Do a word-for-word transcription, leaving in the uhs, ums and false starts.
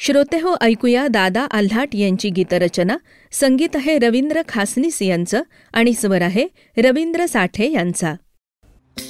श्रोतेहो, ऐकूया दादा आल्हाट यांची गीतरचना. संगीत आहे रवींद्र खासनीस यांचं आणि स्वर आहे रवींद्र साठे यांचा.